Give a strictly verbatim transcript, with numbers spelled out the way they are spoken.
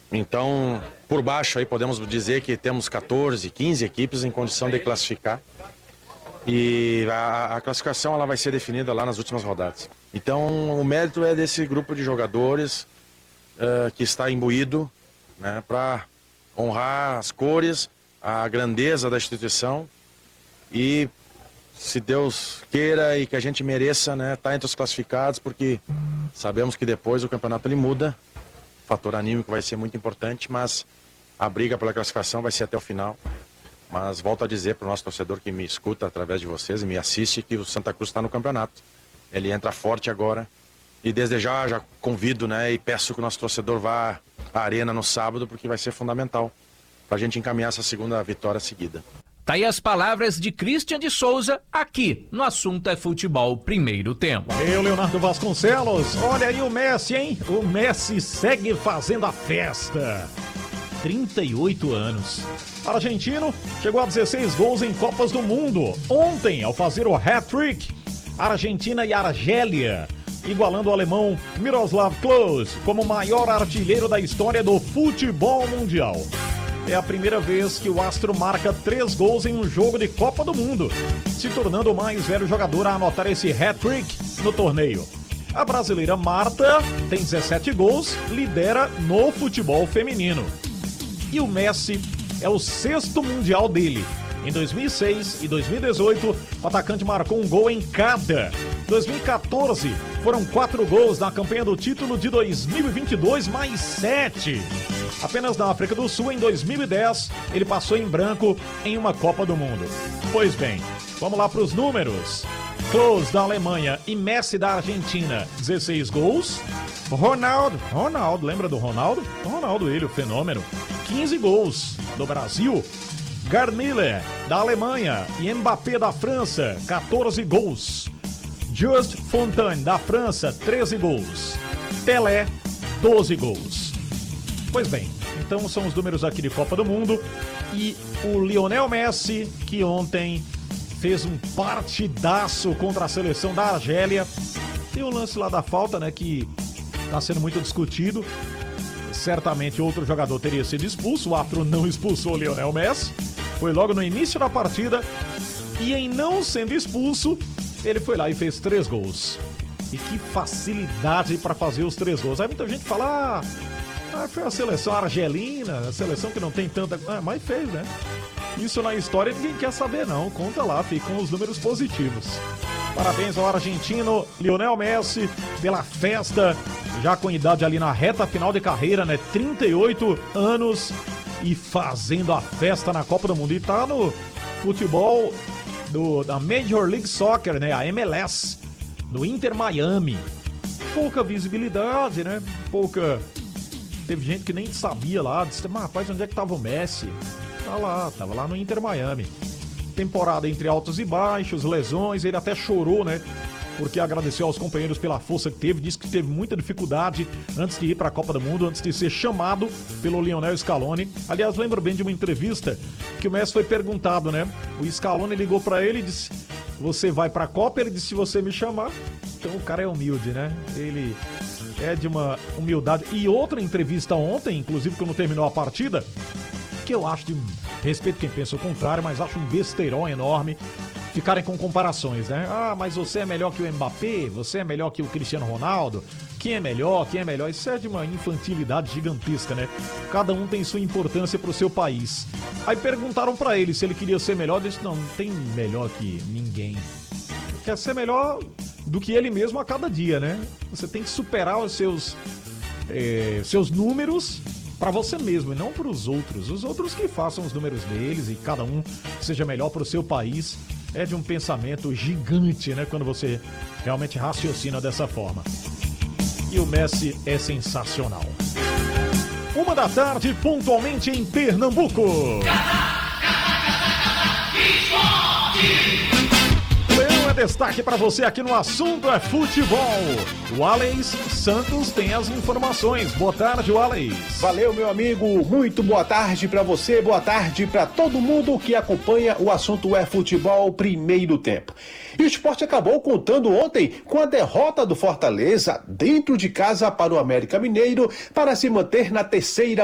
Então, por baixo aí podemos dizer que temos quatorze, quinze equipes em condição de classificar. E a, a classificação ela vai ser definida lá nas últimas rodadas. Então, o mérito é desse grupo de jogadores uh, que está imbuído, né, para honrar as cores, a grandeza da instituição e, se Deus queira e que a gente mereça, né, estar entre os classificados, porque sabemos que depois o campeonato ele muda, o fator anímico vai ser muito importante, mas a briga pela classificação vai ser até o final. Mas volto a dizer para o nosso torcedor que me escuta através de vocês e me assiste que o Santa Cruz está no campeonato. Ele entra forte agora. E desde já, já convido, né, e peço que o nosso torcedor vá à arena no sábado, porque vai ser fundamental para a gente encaminhar essa segunda vitória seguida. Tá aí as palavras de Christian de Souza, aqui no Assunto é Futebol Primeiro Tempo. Eu, Leonardo Vasconcelos, olha aí o Messi, hein? O Messi segue fazendo a festa. trinta e oito anos. Argentino chegou a dezesseis gols em Copas do Mundo. Ontem, ao fazer o hat-trick, Argentina e Argélia, igualando o alemão Miroslav Klose como o maior artilheiro da história do futebol mundial. É a primeira vez que o astro marca três gols em um jogo de Copa do Mundo, se tornando o mais velho jogador a anotar esse hat-trick no torneio. A brasileira Marta tem dezessete gols, lidera no futebol feminino. E o Messi é o sexto mundial dele. Em dois mil e seis e dois mil e dezoito, o atacante marcou um gol em cada. Em dois mil e quatorze, foram quatro gols na campanha do título de dois mil e vinte e dois, mais sete. Apenas na África do Sul, em dois mil e dez, ele passou em branco em uma Copa do Mundo. Pois bem, vamos lá para os números. Klose da Alemanha e Messi da Argentina, dezesseis gols. Ronaldo, Ronaldo, lembra do Ronaldo? O Ronaldo, ele, o fenômeno, quinze gols. Do Brasil, Gerd Müller da Alemanha e Mbappé da França, quatorze gols. Just Fontaine da França, treze gols. Pelé, doze gols. Pois bem, então são os números aqui de Copa do Mundo. E o Lionel Messi, que ontem fez um partidaço contra a seleção da Argélia. Tem o lance lá da falta, né, que está sendo muito discutido. Certamente outro jogador teria sido expulso. O árbitro não expulsou o Lionel Messi. Foi logo no início da partida. E em não sendo expulso, ele foi lá e fez três gols. E que facilidade para fazer os três gols. Aí muita gente fala, ah, foi a seleção argelina, a seleção que não tem tanta... Ah, mas fez, né? Isso na história ninguém quer saber não. Conta lá, ficam os números positivos. Parabéns ao argentino Lionel Messi pela festa, já com idade ali na reta final de carreira, né? trinta e oito anos e fazendo a festa na Copa do Mundo. E tá no futebol do, da Major League Soccer, né? A M L S, do Inter Miami. Pouca visibilidade, né? Pouca... Teve gente que nem sabia lá, disse, mas rapaz, onde é que tava o Messi? Tá lá, tava lá no Inter Miami. Temporada entre altos e baixos, lesões, ele até chorou, né? Porque agradeceu aos companheiros pela força que teve, disse que teve muita dificuldade antes de ir para a Copa do Mundo, antes de ser chamado pelo Lionel Scaloni. Aliás, lembro bem de uma entrevista que o Messi foi perguntado, né? O Scaloni ligou para ele e disse, você vai para a Copa? Ele disse, se você me chamar. Então o cara é humilde, né? Ele é de uma humildade. E outra entrevista ontem, inclusive quando terminou a partida, que eu acho de um respeito quem pensa o contrário, mas acho um besteirão enorme ficarem com comparações, né? Ah, mas você é melhor que o Mbappé, você é melhor que o Cristiano Ronaldo, quem é melhor, quem é melhor? Isso é de uma infantilidade gigantesca, né? Cada um tem sua importância pro seu país. Aí perguntaram pra ele se ele queria ser melhor, ele disse, não, não tem melhor que ninguém. Quer ser melhor do que ele mesmo a cada dia, né? Você tem que superar os seus, eh, seus números para você mesmo e não para os outros. Os outros que façam os números deles e cada um seja melhor para o seu país. É de um pensamento gigante, né? Quando você realmente raciocina dessa forma. E o Messi é sensacional. Uma da tarde, pontualmente em Pernambuco. Leão é destaque para você aqui no Assunto é Futebol. O Alex Santos tem as informações. Boa tarde, Alex. Valeu, meu amigo. Muito boa tarde para você. Boa tarde para todo mundo que acompanha o Assunto é Futebol Primeiro Tempo. E o esporte acabou contando ontem com a derrota do Fortaleza dentro de casa para o América Mineiro para se manter na terceira